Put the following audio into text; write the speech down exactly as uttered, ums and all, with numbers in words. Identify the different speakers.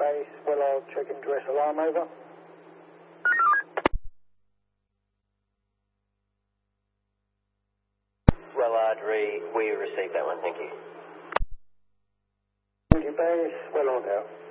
Speaker 1: base, Willard, checking dress alarm, over.
Speaker 2: Willard, re we received that one, thank you.
Speaker 1: Thank you, base, Willard out.